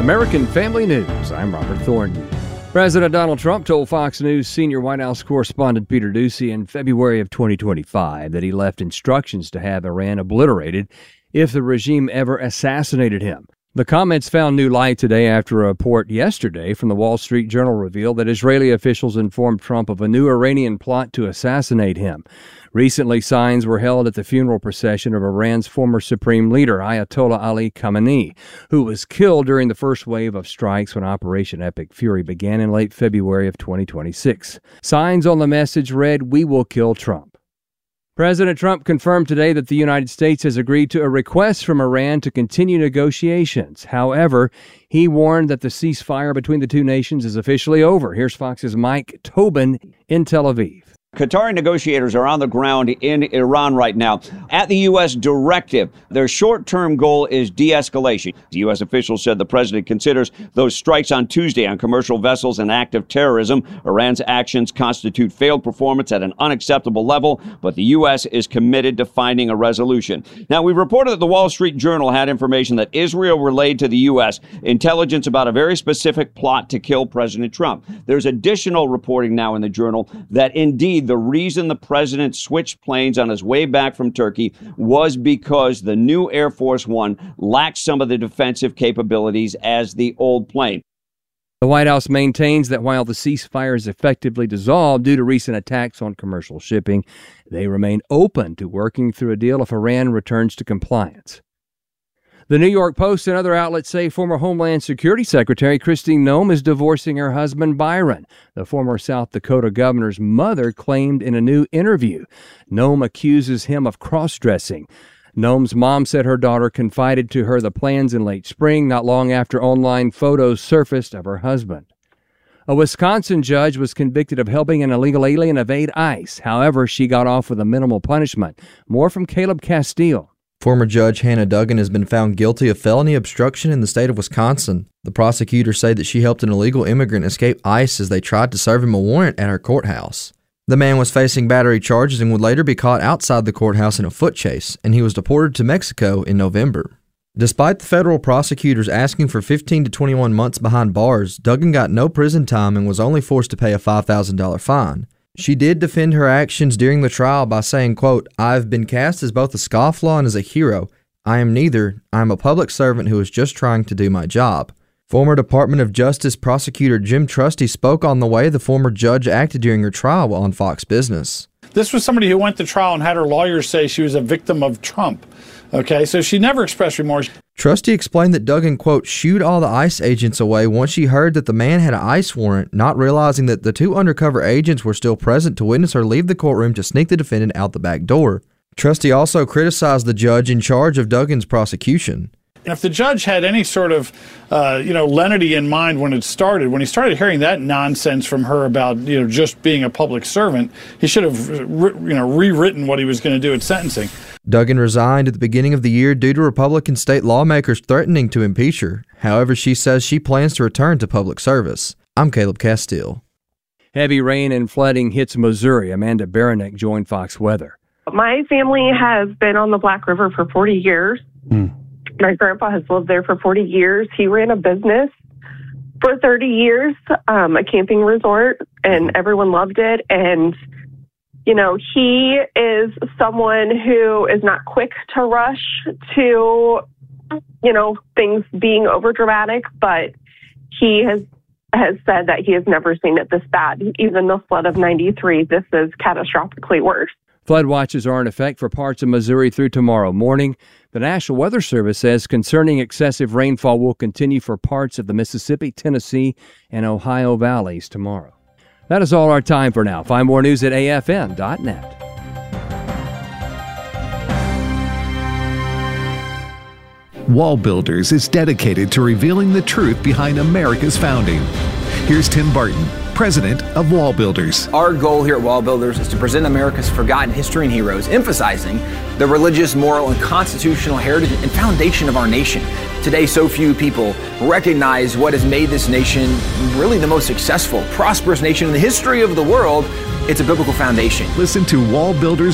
American Family News. I'm Robert Thornton. President Donald Trump told Fox News senior White House correspondent Peter Doocy in February of 2025 that he left instructions to have Iran obliterated if the regime ever assassinated him. The comments found new light today after a report yesterday from the Wall Street Journal revealed that Israeli officials informed Trump of a new Iranian plot to assassinate him. Recently, signs were held at the funeral procession of Iran's former supreme leader, Ayatollah Ali Khamenei, who was killed during the first wave of strikes when Operation Epic Fury began in late February of 2026. Signs on the message read, "We will kill Trump." President Trump confirmed today that the United States has agreed to a request from Iran to continue negotiations. However, he warned that the ceasefire between the two nations is officially over. Here's Fox's Mike Tobin in Tel Aviv. Qatari negotiators are on the ground in Iran right now. At the U.S. directive, their short-term goal is de-escalation. The U.S. officials said the president considers those strikes on Tuesday on commercial vessels an act of terrorism. Iran's actions constitute failed performance at an unacceptable level, but the U.S. is committed to finding a resolution. Now, we reported that the Wall Street Journal had information that Israel relayed to the U.S. intelligence about a very specific plot to kill President Trump. There's additional reporting now in the Journal that indeed the reason the president switched planes on his way back from Turkey was because the new Air Force One lacked some of the defensive capabilities as the old plane. The White House maintains that while the ceasefire is effectively dissolved due to recent attacks on commercial shipping, they remain open to working through a deal if Iran returns to compliance. The New York Post and other outlets say former Homeland Security Secretary Kristi Noem is divorcing her husband Byron. The former South Dakota governor's mother claimed in a new interview. Noem accuses him of cross-dressing. Noem's mom said her daughter confided to her the plans in late spring, not long after online photos surfaced of her husband. A Wisconsin judge was convicted of helping an illegal alien evade ICE. However, she got off with a minimal punishment. More from Caleb Castile. Former Judge Hannah Duggan has been found guilty of felony obstruction in the state of Wisconsin. The prosecutors say that she helped an illegal immigrant escape ICE as they tried to serve him a warrant at her courthouse. The man was facing battery charges and would later be caught outside the courthouse in a foot chase, and he was deported to Mexico in November. Despite the federal prosecutors asking for 15 to 21 months behind bars, Duggan got no prison time and was only forced to pay a $5,000 fine. She did defend her actions during the trial by saying, quote, "I've been cast as both a scofflaw and as a hero. I am neither. I am a public servant who is just trying to do my job." Former Department of Justice prosecutor Jim Trusty spoke on the way the former judge acted during her trial on Fox Business. This was somebody who went to trial and had her lawyers say she was a victim of Trump. Okay, so she never expressed remorse. Trusty explained that Duggan, quote, "shooed all the ICE agents away once she heard that the man had an ICE warrant, not realizing that the two undercover agents were still present to witness her leave the courtroom to sneak the defendant out the back door." Trusty also criticized the judge in charge of Duggan's prosecution. And if the judge had any sort of, lenity in mind when he started hearing that nonsense from her about, just being a public servant, he should have, rewritten what he was going to do at sentencing. Duggan resigned at the beginning of the year due to Republican state lawmakers threatening to impeach her. However, she says she plans to return to public service. I'm Caleb Castile. Heavy rain and flooding hits Missouri. Amanda Baranek joined Fox Weather. My family has been on the Black River for 40 years. My grandpa has lived there for 40 years. He ran a business for 30 years, a camping resort, and everyone loved it. And, he is someone who is not quick to rush to, things being overdramatic, but he has said that he has never seen it this bad. Even the flood of 93, this is catastrophically worse. Flood watches are in effect for parts of Missouri through tomorrow morning. The National Weather Service says concerning excessive rainfall will continue for parts of the Mississippi, Tennessee, and Ohio valleys tomorrow. That is all our time for now. Find more news at afn.net. Wall Builders is dedicated to revealing the truth behind America's founding. Here's Tim Barton, president of Wall Builders. Our goal here at Wall Builders is to present America's forgotten history and heroes, emphasizing the religious, moral, and constitutional heritage and foundation of our nation. Today, so few people recognize what has made this nation really the most successful, prosperous nation in the history of the world. It's a biblical foundation. Listen to Wall Builders